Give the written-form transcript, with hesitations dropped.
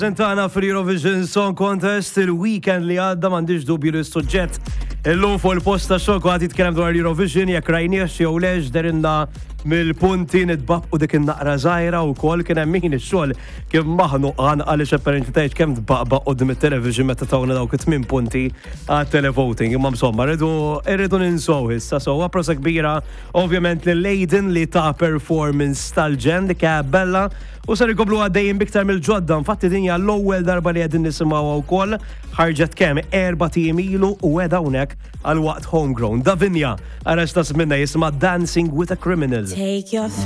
Sentana fil-Eurovision Song Contest il-weekend li għadda m'għandix dubju li s-suġġett illum fuq il-posta xogħol għad jitkellem dwar l-Eurovision jekk rajniex jew lex derinna mill-punti nitbab u dik in-naqra żgħira wkoll kien hemm min ix-xogħol kien maħnuq għaliex apparently tgħid kemm tbaqbaq qudiem it-television meta tawna dawk it-8 punti għat-televoting. Imma insomma rridu ninsow issa sewwa prosa kbira ovvjament lil Leiden li ta' performance tal-ġen li kien bella u sar ikoblu għaddejjin biktar mill-ġodda. Infatti din hija l-ewwel darba li qegħdin nisimgħuha wkoll ħarġet kemm 4 tim ilu u għedha hawnhekk għal waqt homegrown. Davinja arrestas minna jisma' Dancing with a Criminal. Take your